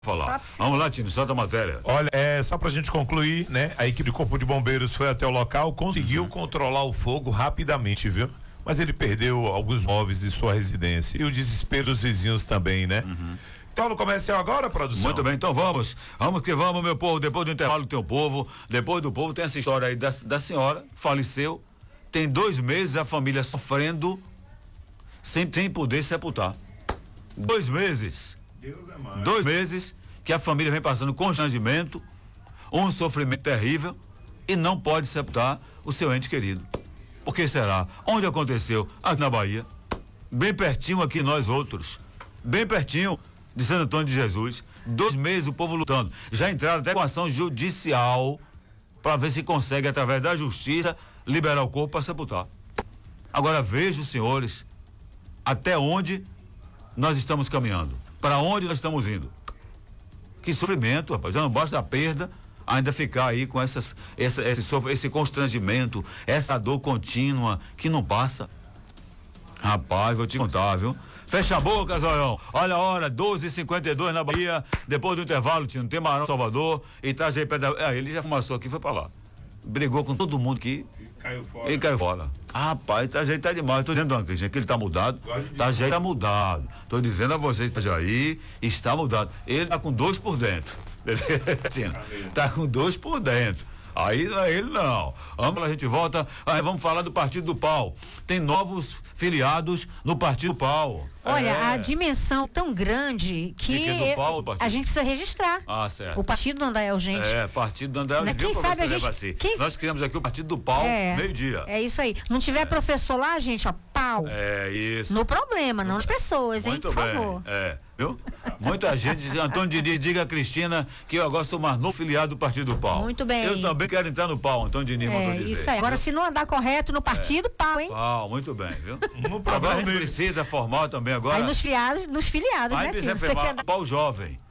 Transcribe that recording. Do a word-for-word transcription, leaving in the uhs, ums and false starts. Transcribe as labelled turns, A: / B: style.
A: falar. Vamos lá, Tino, solta a matéria.
B: Olha, é, só pra gente concluir, né? A equipe do Corpo de Bombeiros foi até o local, conseguiu uhum. controlar o fogo rapidamente, viu? Mas ele perdeu alguns móveis de sua residência. E o desespero dos vizinhos também, né? Uhum. Então no comercial agora, produção?
A: Muito bem, então vamos. Vamos que vamos, meu povo. Depois do intervalo tem o povo. Depois do povo tem essa história aí da, da senhora, faleceu. Tem dois meses a família sofrendo sem, sem poder sepultar. Dois meses. Deus é mais. Dois meses que a família vem passando constrangimento, um sofrimento terrível e não pode sepultar o seu ente querido. Por que será? Onde aconteceu? Aqui na Bahia. Bem pertinho aqui nós outros. Bem pertinho de Santo Antônio de Jesus. Dois meses o povo lutando. Já entraram até com ação judicial para ver se consegue, através da justiça, liberar o corpo para sepultar. Agora vejam, senhores, até onde nós estamos caminhando. Para onde nós estamos indo? Que sofrimento, rapaz. Já não basta a perda, ainda ficar aí com essas, essa, esse, esse constrangimento, essa dor contínua que não passa. Rapaz, vou te contar, viu? Fecha a boca, Zoião. Olha a hora, doze e cinquenta e dois na Bahia. Depois do intervalo, tinha um Temarão, Salvador. E tá aí perto da... Ah, ele já fumaçou aqui, foi pra lá. Brigou com todo mundo aqui. E caiu fora. E caiu fora. Rapaz, Itajaí tá demais. Tô dizendo, dona Cristina, que ele tá mudado. Itajaí tá mudado. Tô dizendo a vocês, Itajaí está mudado. Ele tá com dois por dentro. Tá com dois por dentro. Aí não é ele não. Vamos, a gente volta. Aí vamos falar do Partido do Pau. Tem novos filiados no Partido do Pau.
C: Olha, é. a dimensão tão grande que,
A: que, que é do Pau,
C: a gente precisa registrar.
A: Ah, certo.
C: O Partido do Andael, gente.
A: É, Partido do Andael.
C: Né? Quem sabe a gente...
A: Assim.
C: Quem...
A: Nós criamos aqui o Partido do Pau, é, meio-dia.
C: É isso aí. Não tiver é. professor lá, gente, ó, pau.
A: É isso.
C: No problema, não nas pessoas, hein,
A: Muito
C: por
A: bem.
C: favor.
A: É, viu? Muita gente diz, Antônio Diniz, diga a Cristina que eu agora sou mais novo filiado do Partido do Pau.
C: Muito bem.
A: Eu também quero entrar no pau, Antônio Diniz
C: é,
A: mandou dizer.
C: Isso aí. Agora, viu? Se não andar correto no partido, é. pau, hein?
A: Pau, muito bem, viu? Agora a gente precisa formar também agora.
C: Aí nos filiados, nos filiados,
A: aí
C: né,
A: precisa
C: filho?
A: formar andar... pau jovem.